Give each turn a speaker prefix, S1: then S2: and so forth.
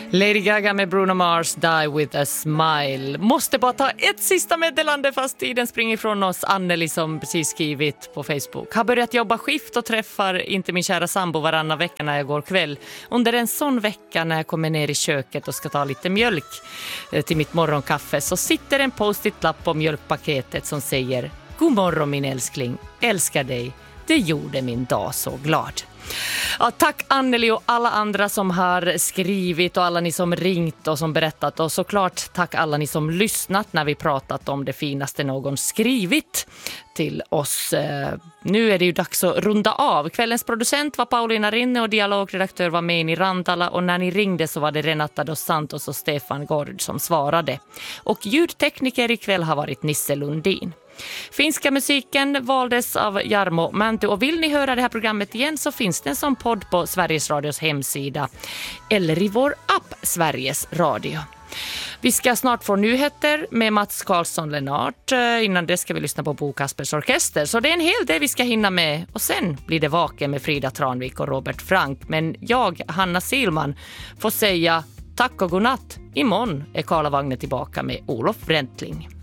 S1: Lady Gaga med Bruno Mars, Die with a Smile. Måste bara ta ett sista meddelande fast tiden springer ifrån oss. Anneli som precis skrivit på Facebook. Har börjat jobba skift och träffar inte min kära sambo varannan vecka när jag går kväll. Under en sån vecka när jag kommer ner i köket och ska ta lite mjölk till mitt morgonkaffe så sitter en post-it-lapp på mjölkpaketet som säger: God morgon min älskling, älskar dig. Det gjorde min dag så glad. Ja, tack Anneli och alla andra som har skrivit och alla ni som ringt och som berättat, och såklart tack alla ni som lyssnat när vi pratat om det finaste någon skrivit till oss. Nu är det ju dags att runda av. Kvällens producent var Paulina Rinne och dialogredaktör var Meni Rantala, och när ni ringde så var det Renata dos Santos och Stefan Gård som svarade. Och ljudtekniker ikväll har varit Nisse Lundin. Finska musiken valdes av Jarmo Mänty, och vill ni höra det här programmet igen så finns det en sån podd på Sveriges Radios hemsida eller i vår app Sveriges Radio. Vi ska snart få nyheter med Mats Karlsson Lennart. Innan det ska vi lyssna på Bo Kaspers orkester. Så det är en hel del vi ska hinna med. Och sen blir det Vaken med Frida Tranvik och Robert Frank. Men jag, Hanna Silman, får säga tack och godnatt. Imorgon är Karla Wagner tillbaka med Olof Bräntling.